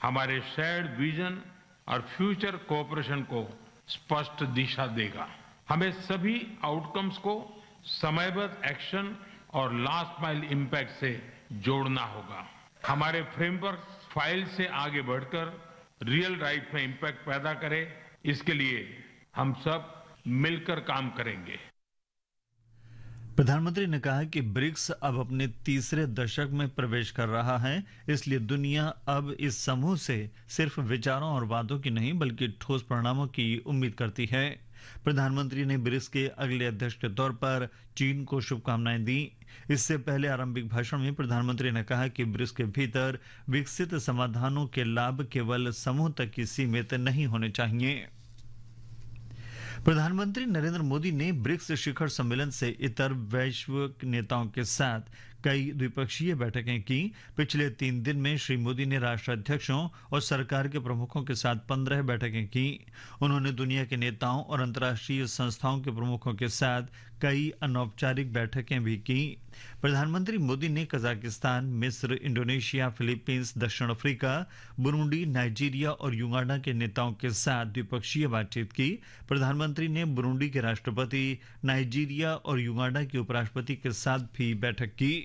हमारे shared vision और future cooperation को स्पष्ट दिशा देगा। हमें सभी आउटकम्स को समयबद्ध एक्शन और लास्ट माइल इम्पैक्ट से जोड़ना होगा। हमारे फ्रेमवर्क फाइल से आगे बढ़कर रियल लाइफ में इम्पैक्ट पैदा करे, इसके लिए हम सब मिलकर काम करेंगे। प्रधानमंत्री ने कहा कि ब्रिक्स अब अपने तीसरे दशक में प्रवेश कर रहा है, इसलिए दुनिया अब इस समूह से सिर्फ विचारों और वादों की नहीं बल्कि ठोस परिणामों की उम्मीद करती है। प्रधानमंत्री ने ब्रिक्स के अगले अध्यक्ष के तौर पर चीन को शुभकामनाएं दी। इससे पहले आरंभिक भाषण में प्रधानमंत्री ने कहा कि ब्रिक्स के भीतर विकसित समाधानों के लाभ केवल समूह तक ही सीमित नहीं होने चाहिए। प्रधानमंत्री नरेंद्र मोदी ने ब्रिक्स शिखर सम्मेलन से इतर वैश्विक नेताओं के साथ कई द्विपक्षीय बैठकें की। पिछले 3 दिन में श्री मोदी ने राष्ट्राध्यक्षों और सरकार के प्रमुखों के साथ 15 बैठकें की। उन्होंने दुनिया के नेताओं और अंतर्राष्ट्रीय संस्थाओं के प्रमुखों के साथ कई अनौपचारिक बैठकें भी की। प्रधानमंत्री मोदी ने कजाकिस्तान, मिस्र, इंडोनेशिया, फिलीपींस, दक्षिण अफ्रीका, बुरुंडी, नाइजीरिया और युगांडा के नेताओं के साथ द्विपक्षीय बातचीत की। प्रधानमंत्री ने बुरुंडी के राष्ट्रपति, नाइजीरिया और युगांडा के उपराष्ट्रपति के साथ भी बैठक की।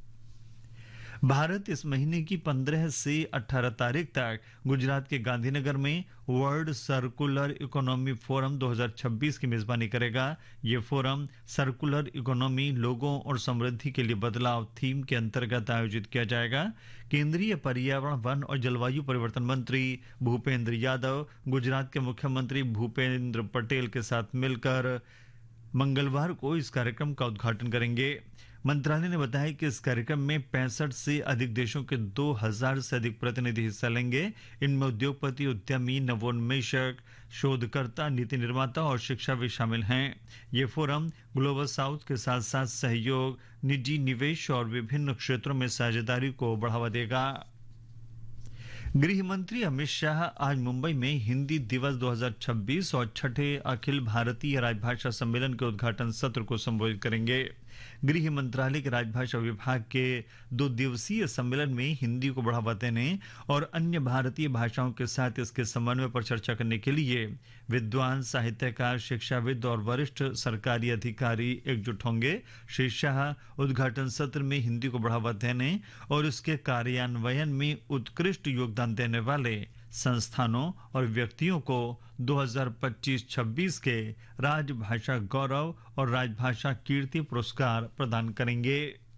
भारत इस महीने की 15 से 18 तारीख तक गुजरात के गांधीनगर में वर्ल्ड सर्कुलर इकोनॉमी फोरम 2026 की मेजबानी करेगा। ये फोरम सर्कुलर इकोनॉमी, लोगों और समृद्धि के लिए बदलाव थीम के अंतर्गत आयोजित किया जाएगा। केंद्रीय पर्यावरण, वन और जलवायु परिवर्तन मंत्री भूपेंद्र यादव गुजरात के मुख्यमंत्री भूपेंद्र पटेल के साथ मिलकर मंगलवार को इस कार्यक्रम का उद्घाटन करेंगे। मंत्रालय ने बताया कि इस कार्यक्रम में 65 से अधिक देशों के 2000 से अधिक प्रतिनिधि हिस्सा लेंगे। इनमें उद्योगपति, उद्यमी, नवोन्मेषक, शोधकर्ता, नीति निर्माता और शिक्षा भी शामिल हैं। ये फोरम ग्लोबल साउथ के साथ साथ सहयोग, निजी निवेश और विभिन्न क्षेत्रों में साझेदारी को बढ़ावा देगा। गृह मंत्री अमित शाह आज मुंबई में हिंदी दिवस 2026 और छठे अखिल भारतीय राजभाषा सम्मेलन के उद्घाटन सत्र को संबोधित करेंगे। गृह मंत्रालय के राजभाषा विभाग के 2 दिवसीय सम्मेलन में हिंदी को बढ़ावा देने और अन्य भारतीय भाषाओं के साथ इसके समन्वय पर चर्चा करने के लिए विद्वान, साहित्यकार, शिक्षाविद और वरिष्ठ सरकारी अधिकारी एकजुट होंगे। श्री शाह उद्घाटन सत्र में हिंदी को बढ़ावा देने और इसके कार्यान्वयन में उत्कृष्ट योगदान देने वाले संस्थानों और व्यक्तियों को 2025-26 के राजभाषा गौरव और राजभाषा कीर्ति पुरस्कार प्रदान करेंगे।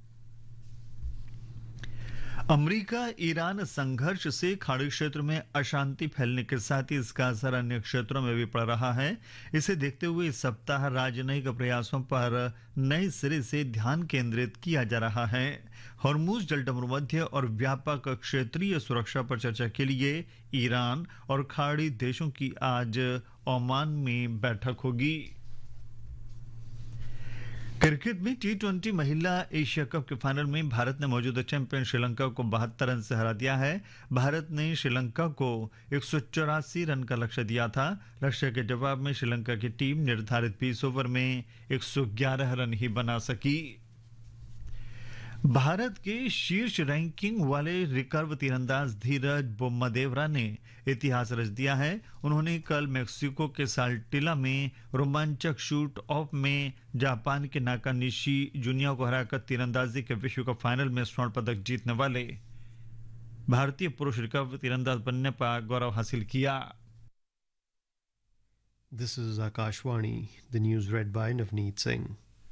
अमेरिका ईरान संघर्ष से खाड़ी क्षेत्र में अशांति फैलने के साथ ही इसका असर अन्य क्षेत्रों में भी पड़ रहा है। इसे देखते हुए इस सप्ताह राजनयिक प्रयासों पर नए सिरे से ध्यान केंद्रित किया जा रहा है। हॉर्मुज जलसंधि और व्यापक क्षेत्रीय सुरक्षा पर चर्चा के लिए ईरान और खाड़ी देशों की आज ओमान में बैठक होगी। क्रिकेट में T20 महिला एशिया कप के फाइनल में भारत ने मौजूदा चैंपियन श्रीलंका को 72 रन से हरा दिया है। भारत ने श्रीलंका को 184 रन का लक्ष्य दिया था। लक्ष्य के जवाब में श्रीलंका की टीम निर्धारित 20 ओवर में 111 रन ही बना सकी। भारत के शीर्ष रैंकिंग वाले रिकर्व तीरंदाज धीरज बोम्मदेवरा ने इतिहास रच दिया है। उन्होंने कल मेक्सिको के साल्टिला में रोमांचक शूट ऑफ में जापान के नाकानिशी जुनिया को हराकर तीरंदाजी के विश्व कप फाइनल में स्वर्ण पदक जीतने वाले भारतीय पुरुष रिकर्व तीरंदाज बनने पर गौरव हासिल किया। This is Akashwani, the news read by Navneet Singh.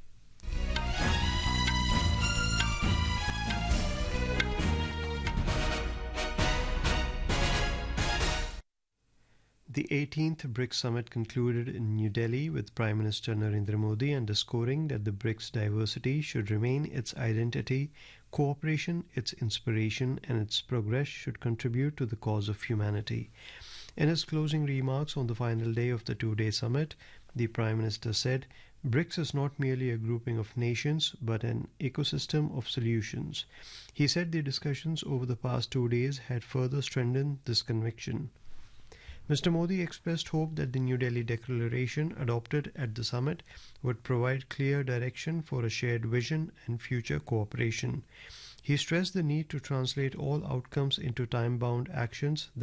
The 18th BRICS summit concluded in New Delhi with Prime Minister Narendra Modi underscoring that the BRICS diversity should remain its identity, cooperation its inspiration, and its progress should contribute to the cause of humanity. In his closing remarks on the final day of the 2-day summit, the Prime Minister said, BRICS is not merely a grouping of nations but an ecosystem of solutions. He said the discussions over the past 2 days had further strengthened this conviction. Mr. Modi expressed hope that the New Delhi Declaration adopted at the summit would provide clear direction for a shared vision and future cooperation. He stressed the need to translate all outcomes into time-bound actions